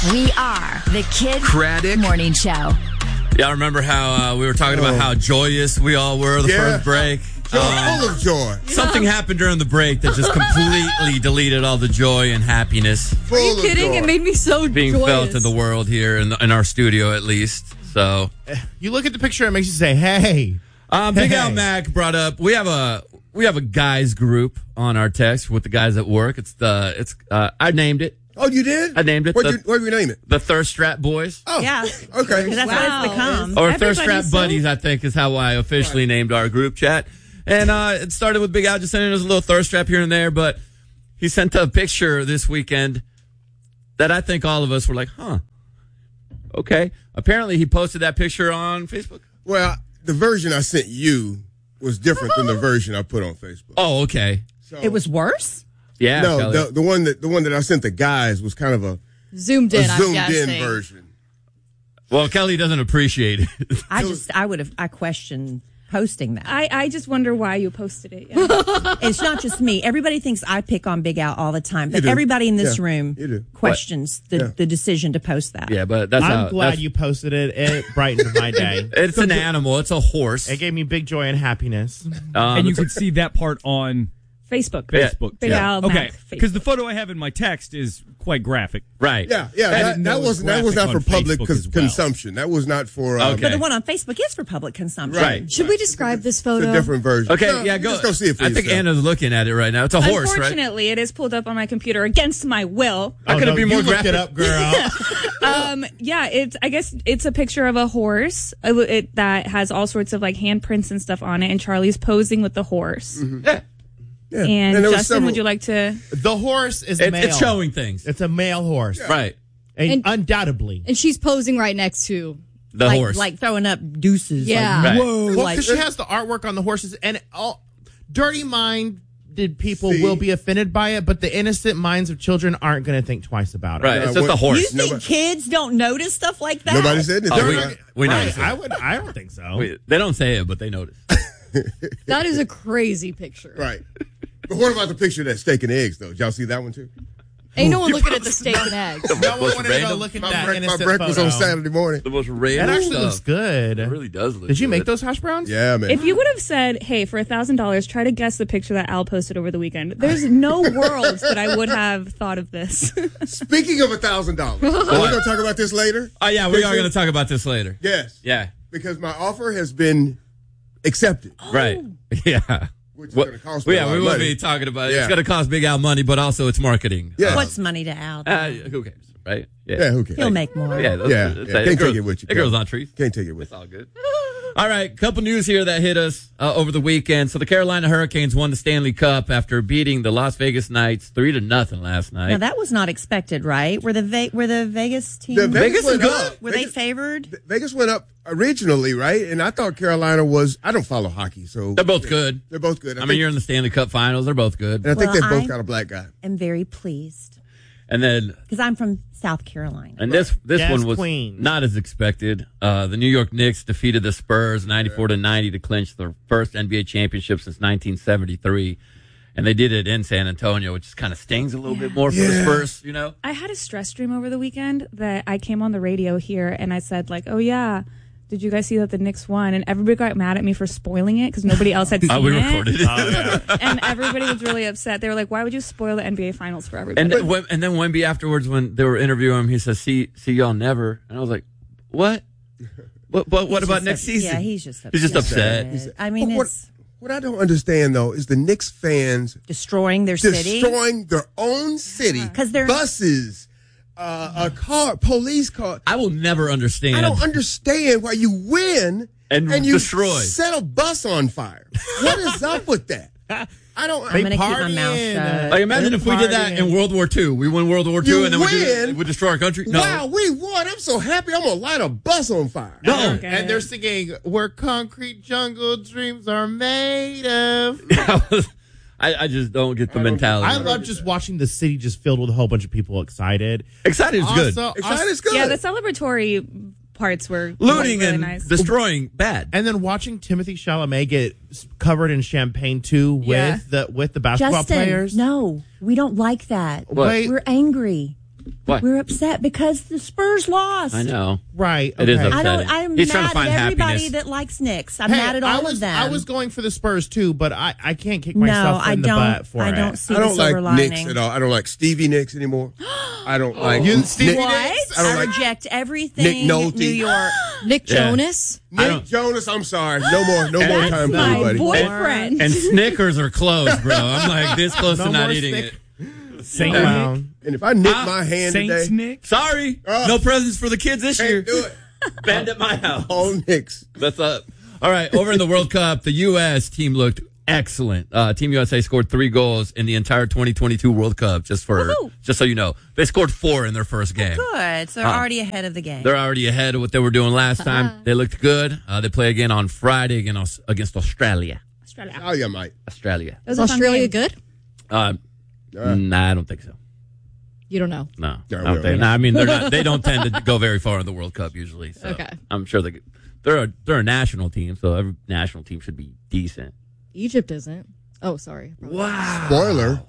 We are the Kid Craddock Morning Show. Y'all remember how we were talking about how joyous we all were the first break? Full of joy. Something happened during the break that just completely deleted all the joy and happiness Full Are you of kidding? joy. It made me so being joyous. felt in the world here in our studio, at least. So, You look at the picture, it makes you say, "Hey." Big Al Mac brought up we have a guys group on our text with the guys at work. I named it. Oh, you did? I named it. What did you name it? The Thirst Trap Boys. Oh, Yeah. okay. Because that's what it's become. Or Thirst Trap Everybody's so- Buddies, I think, is how I officially named our group chat. And it started with Big Al just sending us a little thirst trap here and there, but he sent a picture this weekend that I think all of us were like, huh, okay. Apparently, he posted that picture on Facebook. Well, the version I sent you was different than the version I put on Facebook. Oh, okay. So, It was worse? Yeah. no, Kelly. the one that I sent the guys was kind of a Zoomed in, I'm zoomed guessing. in version. Well, Kelly doesn't appreciate it. I question posting that. I just wonder why you posted it. Yeah. It's not just me. Everybody thinks I pick on Big Al all the time, but do. everybody in this Yeah, room you do. questions the decision to post that. Yeah, but that's I'm glad you posted it. It brightened my day. It's an animal. It's a horse. It gave me big joy and happiness. And you can see that part on Facebook. Facebook. Big Al Okay, Mac because the Facebook. photo I have in my text is quite graphic. Right. Yeah. didn't know That it was was not for graphic on public Facebook as well. consumption. That was not for. Okay. But the one on Facebook is for public consumption. Right. Should we describe this It's photo? a different version. Okay, No, yeah, you go. Just go see it for I think yourself. Anna's looking at it right now. It's a horse, right? Unfortunately, it is pulled up on my computer against my will. How could it be more you looked graphic? it up, girl. Yeah, I guess it's a picture of a horse that has all sorts of like handprints and stuff on it, and Charlie's posing with the horse. Yeah. Yeah. And there was Justin, several- would you like to? The horse is male. It's showing things. It's a male horse. Right. And undoubtedly. And she's posing right next to. The like, horse. Like throwing up deuces. Yeah. Like, Right. whoa. Well, like, because she has the artwork on the horses, and all dirty-minded people See? will be offended by it, but the innocent minds of children aren't going to think twice about it. Right. It's just a what- you horse. think kids don't notice stuff like that? Nobody said anything. Oh, we know. Right, I don't think so. They don't say it, but they notice. That is a crazy picture. Right. But what about the picture of that steak and eggs, though? Did y'all see that one, too? Ain't no one looking at the steak and eggs. No one Most wanted to go random- look at My, that my innocent breakfast photo. on Saturday morning. The most That random actually stuff. looks good. It really does look Did you make good. those hash browns? Yeah, man. If you would have said, "Hey, for $1,000, try to guess the picture that Al posted over the weekend," there's no world that I would have thought of this. Speaking of $1,000, we're going to talk about this later. Oh, yeah, we are going to talk about this later. Yes. Yeah. Because my offer has been accepted. Right. Yeah. Which is gonna cost me Well, a lot we of will money. be talking about it. Yeah. It's going to cost Big Al money, but also it's marketing. Yeah. What's money to Al? Who cares, right? Yeah, who cares? He'll make more. Yeah, Yeah, can't take it with you. It grows on trees. Can't take it with It's all good. All right, couple news here that hit us over the weekend. So the Carolina Hurricanes won the Stanley Cup after beating the Las Vegas Knights 3-0 last night. Now that was not expected, right? Were the Vegas team? The Vegas is went good. up. were they favored? Vegas went up originally, right? And I thought Carolina was. I don't follow hockey, so They're both good. they're both good. I mean, you're in the Stanley Cup Finals. They're both good. and I think Well, they both I- got a black guy. I'm very pleased And then because I'm from South Carolina. And this Yes, one was Queen. not as expected. The New York Knicks defeated the Spurs 94-90 to clinch their first NBA championship since 1973. And they did it in San Antonio, which kind of stings a little bit more for the Spurs, you know? I had a stress dream over the weekend that I came on the radio here and I said, like, "Oh yeah, did you guys see that the Knicks won?" And everybody got mad at me for spoiling it because nobody else had seen We it. recorded it. And everybody was really upset. They were like, "Why would you spoil the NBA Finals for everybody?" And then Wemby afterwards, when they were interviewing him, he says, see y'all never. And I was like, what? What about next season? Yeah, he's just upset. He's just upset. I mean, But it's what I don't understand though is the Knicks fans destroying their city. destroying their own city 'Cause they're- buses, a car, police car. I will never understand. I don't understand why you win And you destroy. set a bus on fire. What is up with that? I don't. I'm going to keep my mouth shut. Like, imagine if we did that in World War II. We won World War II You and then win? we destroy our country. No. Wow, we won! I'm so happy. I'm gonna light a bus on fire. No. And they're singing, "Where concrete jungle dreams are made of." I just don't get the mentality. I love just watching the city just filled with a whole bunch of people excited. Excited is good. Excited is good. yeah, the celebratory parts were Looting really and nice. destroying, bad. And then watching Timothy Chalamet get covered in champagne too with Yeah. the basketball Justin, players. no, we don't like that. What? Wait, We're angry. What? We're upset because the Spurs lost. I know. Right. It is okay. upsetting. I'm He's trying mad to find at everybody happiness. that likes Knicks. I'm Hey, mad at all of them. I was going for the Spurs too, but I can't kick no, myself I in the don't. butt for I it. don't see I don't the silver like lining. Knicks at all. I don't like Stevie Nicks anymore. I don't like You- Stevie Nick, Nicks? I don't I like reject everything. Nick Nolte. New York. Nick Yeah. Jonas. Nick Jonas. I'm sorry. No more time for My anybody. boyfriend. And Snickers are closed, bro. I'm like this close No to not more eating Snick- it. Saint Wow. Nick. And if I nick my hand Saints today, Nick. Sorry, no presents for the kids this year. can't do it. Banned at my house. All Knicks. That's up. All right, over in the World Cup, the U.S. team looked excellent. Team USA scored 3 goals in the entire 2022 World Cup. Just so you know, they scored 4 in their first game. Good. So they're already ahead of the game. They're already ahead of what they were doing last time. They looked good. They play again on Friday against Australia. Oh, yeah, Mike. Australia. It was Is a fun Australia game. good? Nah, I don't think so. You don't know. No, Yeah, I don't well. think. Nah, I mean, they're not. They don't tend to go very far in the World Cup usually. So Okay. I'm sure they're a national team, so every national team should be decent. Egypt isn't. Oh, sorry. Wow. Spoiler.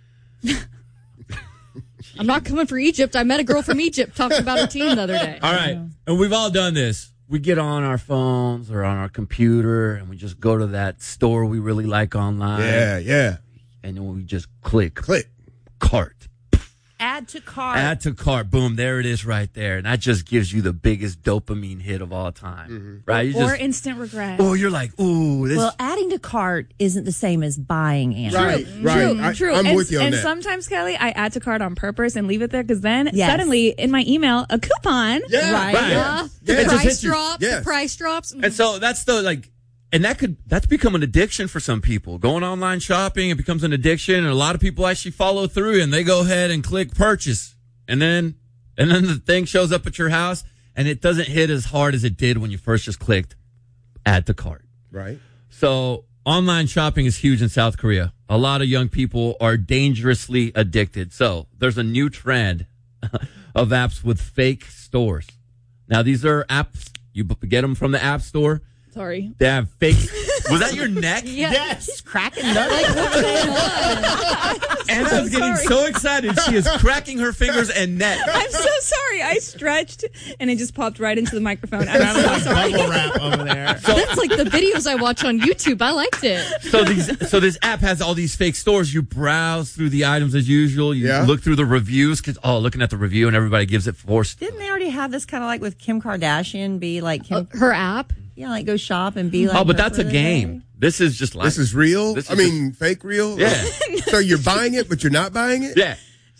I'm not coming for Egypt. I met a girl from Egypt talking about her team the other day. All right, and we've all done this. We get on our phones or on our computer, and we just go to that store we really like online. Yeah. And then we just click cart. Add to cart. Add to cart. Boom. There it is right there. And that just gives you the biggest dopamine hit of all time. Right? You Or just, instant regret. you're like, ooh, this. Well, adding to cart isn't the same as buying, Anna. Right. True. I'm and, with you on and that. sometimes, Kelly, I add to cart on purpose and leave it there because then Yes. suddenly in my email, a coupon. Yeah. Right. Right. Yeah. Yeah. The It just price hits you. drops. Yes. The price drops. And so that's and that's become an addiction for some people. Going online shopping, it becomes an addiction, and a lot of people actually follow through and they go ahead and click purchase. And then the thing shows up at your house and it doesn't hit as hard as it did when you first just clicked add to cart. Right. So online shopping is huge in South Korea. A lot of young people are dangerously addicted. So there's a new trend of apps with fake stores. Now these are apps, you get them from the App Store. Sorry. They have fake. Was that your neck? Yes. She's cracking nuts. Like, what's going on? Anna's getting so excited. She is cracking her fingers and neck. I'm so sorry. I stretched and it just popped right into the microphone. I'm Sounded so like sorry. bubble wrap over there. That's like the videos I watch on YouTube. I liked it. So this app has all these fake stores. You browse through the items as usual. You Yeah. look through the reviews looking at the review and everybody gives it 4 stars. Didn't they already have this kind of like with Kim Kardashian? Be like Kim, Her app. like go shop and be like. Oh, but her that's for a the game. day. This is just like This is real? This is I mean, fake real? Yeah. So you're buying it, but you're not buying it? yeah.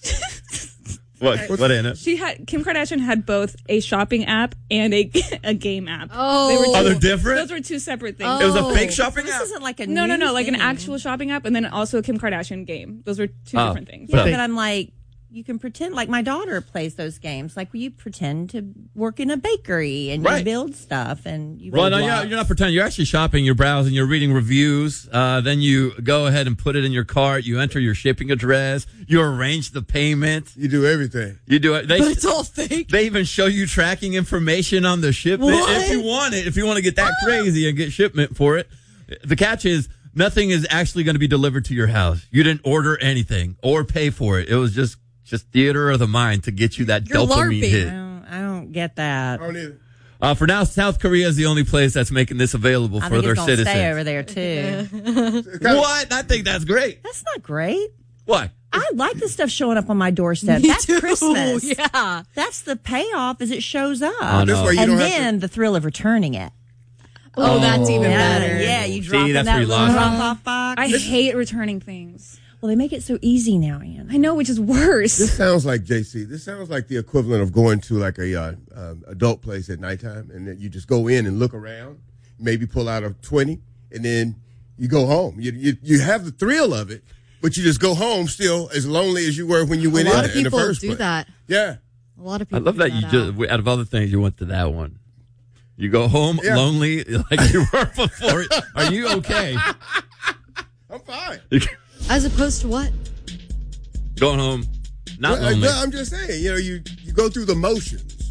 What Anna? Kim Kardashian had both a shopping app and a game app. Oh. They were Oh, they're different? Those were two separate things. It was a Oh. fake shopping This app? isn't like a No, new like an thing. actual shopping app and then also a Kim Kardashian game. Those were two Oh. different things. Yeah, But- but I'm like, you can pretend like my daughter plays those games. Like you pretend to work in a bakery and Right. you build stuff and you. Well, build no, blocks. you're not pretending. You're actually shopping. You're browsing. You're reading reviews. Then you go ahead and put it in your cart. You enter your shipping address. You arrange the payment. You do everything. You do it. But it's all fake. They even show you tracking information on the shipment if you want it. If you want to get that crazy and get shipment for it. The catch is nothing is actually going to be delivered to your house. You didn't order anything or pay for it. It was just theater of the mind to get you that You're dopamine LARPing. hit. I don't get that. I don't either. For now, South Korea is the only place that's making this available I for think their it's gonna citizens. stay over there too. What? I think that's great. That's not great. What? I like the stuff showing up on my doorstep. Me That's too. Christmas. Yeah. That's the payoff as it shows up. I know. This way you And don't then the thrill of returning it. Oh, that's even better. Yeah, you drop in that's that where you little lost it. drop-off box. I hate returning things. Well, they make it so easy now, Ann. I know, which is worse. This sounds like JC. This sounds like the equivalent of going to like a adult place at nighttime, and then you just go in and look around, maybe pull out a 20, and then you go home. You have the thrill of it, but you just go home still as lonely as you were when you went A in lot there of in the people first do place. that. Yeah. A lot of I people. love that do you that just, out of all the things, you went to that one. You go home Yeah. lonely like you were before. Are you okay? I'm fine. As opposed to what? Going home, not lonely. Well, I'm just saying, you go through the motions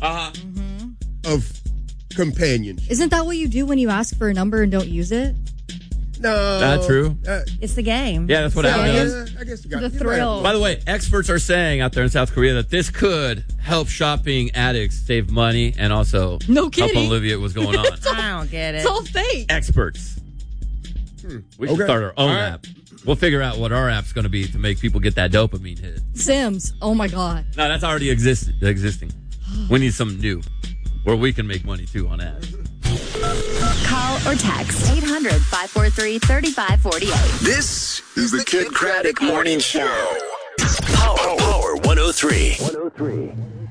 of companionship. Isn't that what you do when you ask for a number and don't use it? No. Not true? It's the game. Yeah, that's what So, Al yeah. does. I guess you got The you thrill. might By the way, experts are saying out there in South Korea that this could help shopping addicts save money and also No help kidding. alleviate what's going on. I don't get it. It's all fake. Experts. We should Okay. start our own All right. app. We'll figure out what our app's going to be to make people get that dopamine hit. Sims. Oh my God. No, that's already existing. We need something new where we can make money too on ads. Call or text 800-543-3548. This is the Kid Craddock Morning Show. Power 103.